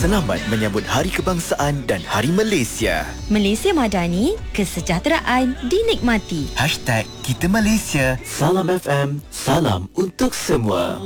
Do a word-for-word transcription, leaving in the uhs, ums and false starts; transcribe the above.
Selamat menyambut Hari Kebangsaan dan Hari Malaysia. Malaysia Madani, kesejahteraan dinikmati. Hashtag Kita Malaysia. Salam F M, salam untuk semua.